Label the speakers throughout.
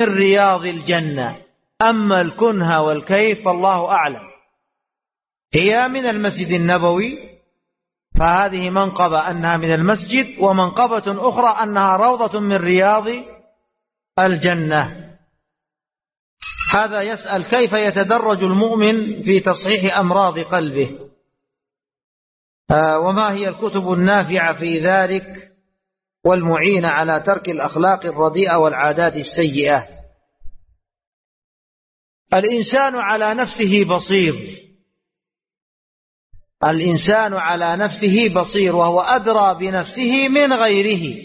Speaker 1: من رياض الجنة. أما الكنه والكيف فالله أعلم. هي من المسجد النبوي، فهذه منقبة أنها من المسجد، ومنقبة أخرى أنها روضة من رياض الجنة. هذا يسأل كيف يتدرج المؤمن في تصحيح أمراض قلبه، وما هي الكتب النافعة في ذلك والمعينة على ترك الأخلاق الرديئة والعادات السيئة. الإنسان على نفسه بصير، الإنسان على نفسه بصير، وهو أدرى بنفسه من غيره.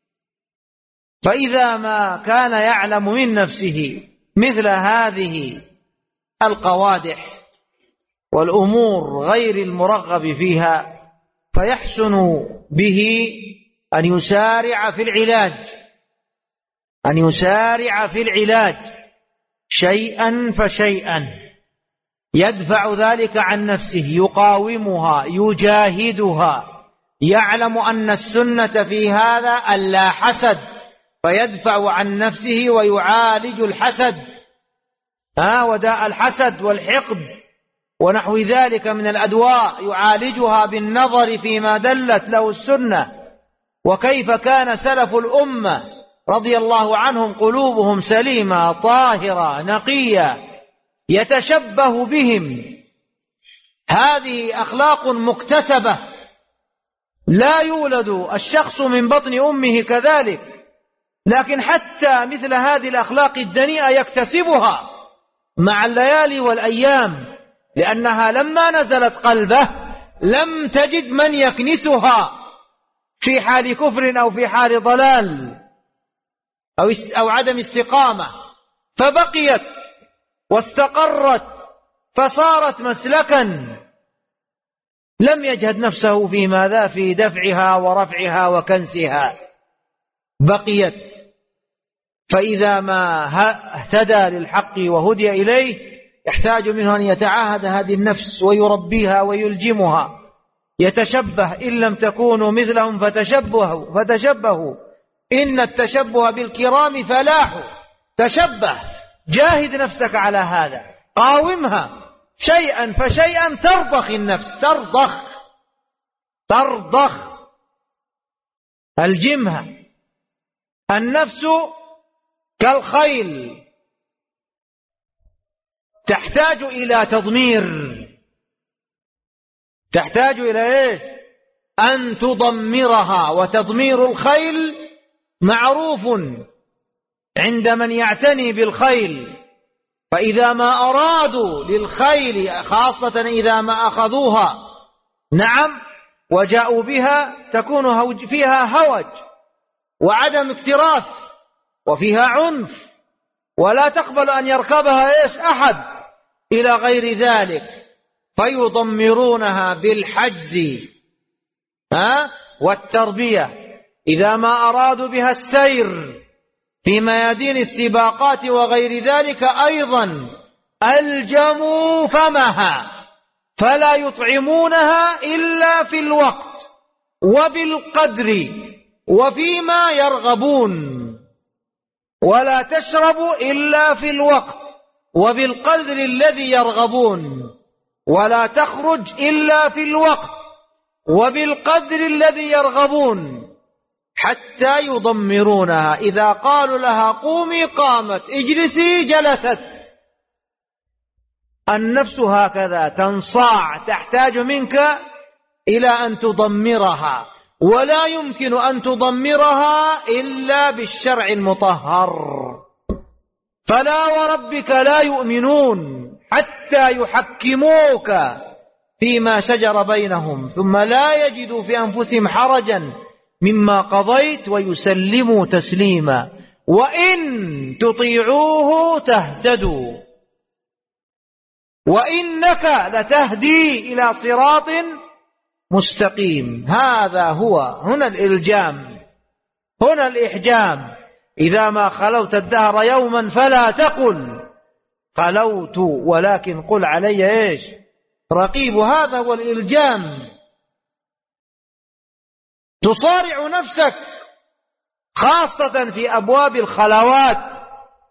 Speaker 1: فإذا ما كان يعلم من نفسه مثل هذه القوادح والأمور غير المرغب فيها، فيحسن به أن يسارع في العلاج، أن يسارع في العلاج شيئا فشيئا، يدفع ذلك عن نفسه، يقاومها، يجاهدها، يعلم أن السنة في هذا ألا حسد، فيدفع عن نفسه ويعالج الحسد، وداء الحسد والحقد ونحو ذلك من الأدواء، يعالجها بالنظر فيما دلت له السنة، وكيف كان سلف الأمة رضي الله عنهم قلوبهم سليمة طاهرة نقية، يتشبه بهم. هذه أخلاق مكتسبة، لا يولد الشخص من بطن أمه كذلك، لكن حتى مثل هذه الأخلاق الدنيئة يكتسبها مع الليالي والأيام، لأنها لما نزلت قلبه لم تجد من يكنسها في حال كفر أو في حال ضلال أو عدم استقامة، فبقيت واستقرت فصارت مسلكا، لم يجهد نفسه في ماذا؟ في دفعها ورفعها وكنسها، بقيت. فإذا ما اهتدى للحق وهدي إليه يحتاج منه أن يتعاهد هذه النفس ويربيها ويلجمها، يتشبه، إن لم تكونوا مثلهم فتشبهوا إن التشبه بالكرام فلاح. تشبه، جاهد نفسك على هذا، قاومها شيئا فشيئا، ترضخ النفس، ترضخ، الجمها. النفس كالخيل تحتاج إلى تضمير، تحتاج إلى إيش؟ أن تضمرها. وتضمير الخيل معروف عند من يعتني بالخيل، فإذا ما أرادوا للخيل، خاصة إذا ما أخذوها وجاءوا بها، تكون فيها هوج وعدم اكتراث وفيها عنف، ولا تقبل أن يركبها أحد إلى غير ذلك، فيضمرونها بالحجز والتربية. إذا ما أرادوا بها السير في ميادين السباقات وغير ذلك أيضا ألجموا فمها، فلا يطعمونها إلا في الوقت وبالقدر وفيما يرغبون، ولا تشرب إلا في الوقت وبالقدر الذي يرغبون، ولا تخرج إلا في الوقت وبالقدر الذي يرغبون، حتى يضمرونها. إذا قالوا لها قومي قامت، اجلسي جلست. النفس هكذا تنصاع، تحتاج منك إلى أن تضمرها، ولا يمكن أن تضمرها إلا بالشرع المطهر. فلا وربك لا يؤمنون حتى يحكموك فيما شجر بينهم ثم لا يجدوا في أنفسهم حرجا مما قضيت ويسلموا تسليما وإن تطيعوه تهتدوا وإنك لتهدي إلى صراط مستقيم. هذا هو هنا الإلجام، هنا الإحجام. إذا ما خلوت الدهر يوما فلا تقل خلوت، ولكن قل علي إيش؟ رقيب. هذا هو الإلجام. تصارع نفسك خاصة في أبواب الخلوات